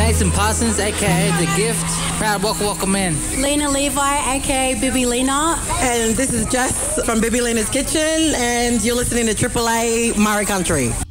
Mason Parsons, aka The Gift. Proud welcome in. Lena Levi, aka Bibi Lena. And this is Jess from Bibi Lena's Kitchen, and you're listening to AAA Murray Country.